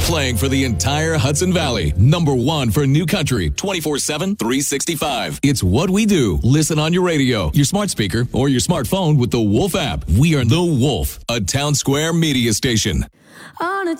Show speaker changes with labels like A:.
A: Playing for the entire Hudson Valley. Number one for new country, 24/7, 365. It's what we do. Listen on your radio, your smart speaker, or your smartphone with the Wolf app. We are the Wolf, a Town Square media station.
B: On a